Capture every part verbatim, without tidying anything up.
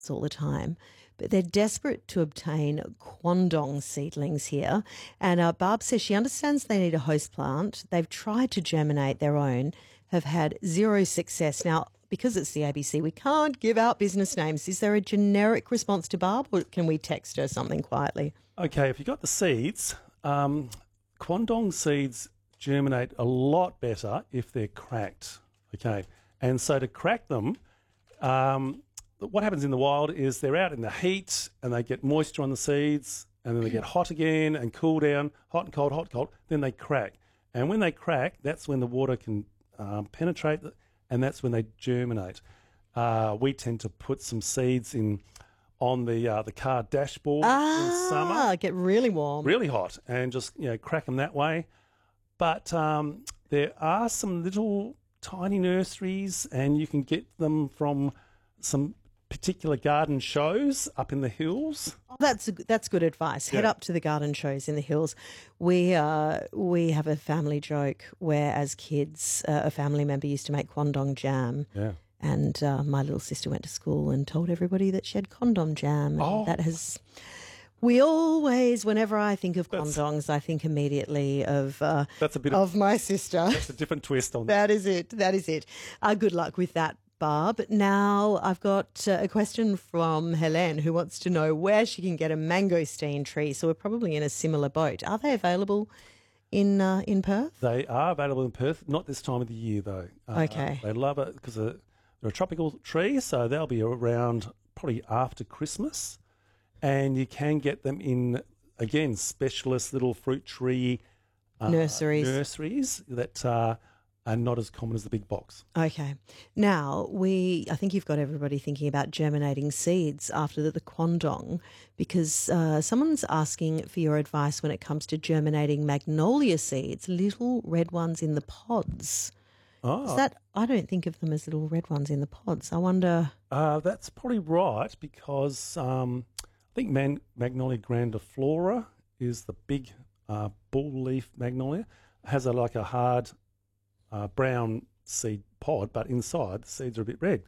all the time, but they're desperate to obtain Kwandong seedlings here. And uh, Barb says she understands they need a host plant. They've tried to germinate their own, have had zero success. Now, because it's the A B C, we can't give out business names. Is there a generic response to Barb, or can we text her something quietly? Okay, if you've got the seeds, um, Kwandong seeds germinate a lot better if they're cracked. Okay, and so to crack them, um, what happens in the wild is they're out in the heat and they get moisture on the seeds, and then they get hot again and cool down, hot and cold, hot and cold, then they crack. And when they crack, that's when the water can um, penetrate, the, and that's when they germinate. Uh, we tend to put some seeds in on the uh, the car dashboard ah, in summer. Get really warm. Really hot, and just you know crack them that way. But um, there are some little tiny nurseries, and you can get them from some particular garden shows up in the hills. Oh, that's that's good advice. Head Yeah. up to the garden shows in the hills. We uh, we have a family joke where, as kids, uh, a family member used to make Kwandong jam. Yeah. And uh, my little sister went to school and told everybody that she had condom jam. And Oh. that has. We always, whenever I think of That's- condongs, I think immediately of uh, That's a bit of, of my sister. that's a different twist on That is it. That is it. Uh, good luck with that, Barb. Now I've got uh, a question from Helene, who wants to know where she can get a mangosteen tree. So we're probably in a similar boat. Are they available in uh, in Perth? They are available in Perth, not this time of the year though. Uh, Okay. They love it because they're they're a tropical tree, so they'll be around probably after Christmas. And you can get them in, again, specialist little fruit tree uh, Nurseries. nurseries that uh, are not as common as the big box. Okay. Now, we, I think you've got everybody thinking about germinating seeds after the, the Kwandong, because uh, someone's asking for your advice when it comes to germinating magnolia seeds, little red ones in the pods. Oh, Is that, I don't think of them as little red ones in the pods. I wonder. uh, that's probably right because um, I think Man- Magnolia grandiflora is the big uh, bull leaf magnolia. It has a, like a hard uh, brown seed pod, but inside the seeds are a bit red.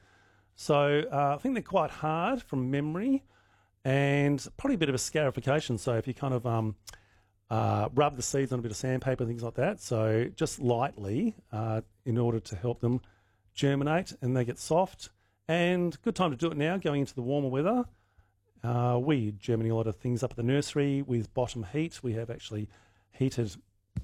So uh, I think they're quite hard from memory and probably a bit of a scarification. So if you kind of um, uh, rub the seeds on a bit of sandpaper and things like that, so just lightly uh, in order to help them germinate and they get soft. And good time to do it now, going into the warmer weather. Uh, we germinate a lot of things up at the nursery with bottom heat. We have actually heated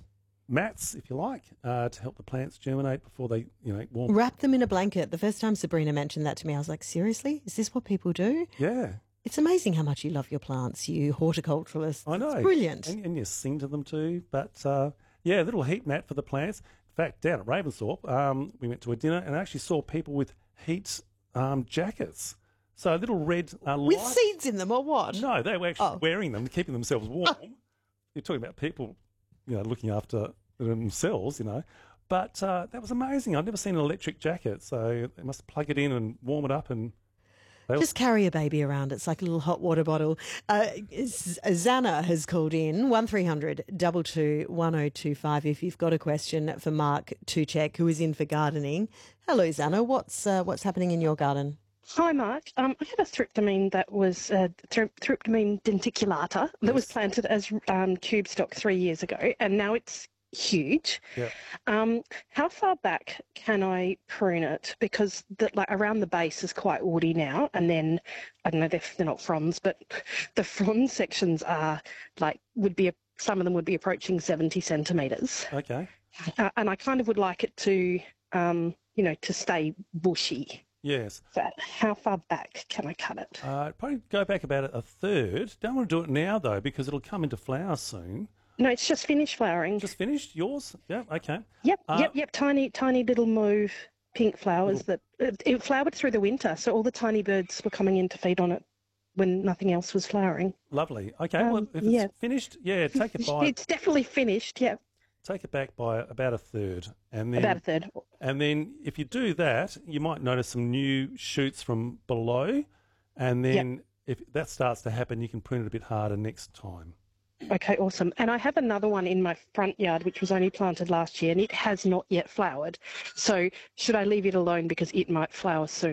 mats, if you like, uh, to help the plants germinate before they, you know, warm. Wrap them in a blanket. The first time Sabrina mentioned that to me, I was like, seriously? Is this what people do? Yeah, It's amazing how much you love your plants, you horticulturalists. I know. It's brilliant. And, and you sing to them too. But uh, yeah, a little heat mat for the plants. In fact, down at Ravensthorpe, um, we went to a dinner and I actually saw people with heat um, jackets. So a little red uh, With light- seeds in them or what? No, they were actually Oh. wearing them, keeping themselves warm. You're talking about people, you know, looking after themselves, you know. But uh, that was amazing. I've never seen an electric jacket, so they must plug it in and warm it up and. They Just carry a baby around. It's like a little hot water bottle. Uh, Z- Zana has called in one three hundred two two one oh two five if you've got a question for Mark Tuchek, who is in for gardening. Hello, Zana. What's uh, what's happening in your garden? Hi, Mark. Um, I had a thryptomene that was uh, thry- thryptomene denticulata that was planted as um, tube stock three years ago, and now it's huge. Yeah. Um, how far back can I prune it? Because the, like around the base is quite woody now, and then I don't know, they're, they're not fronds, but the frond sections are like would be some of them would be approaching seventy centimetres, Okay. uh, and I kind of would like it to, um, you know, to stay bushy. Yes. So how far back can I cut it? Uh, probably go back about a third. Don't want to do it now, though, because it'll come into flower soon. No, it's just finished flowering. Just finished? Yours? Yeah, okay. Yep, Uh, yep, yep. Tiny, tiny little mauve pink flowers that it, it flowered through the winter, so all the tiny birds were coming in to feed on it when nothing else was flowering. Lovely. Okay, well, Um, if it's yeah. finished, yeah, take it by It's definitely finished. Yeah, take it back by about a third, and then about a third. and then if you do that, you might notice some new shoots from below, and then if that starts to happen, you can prune it a bit harder next time. Okay, awesome. And I have another one in my front yard, which was only planted last year, and it has not yet flowered. So should I leave it alone because it might flower soon?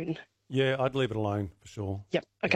Yeah, I'd leave it alone for sure. Yep. Okay.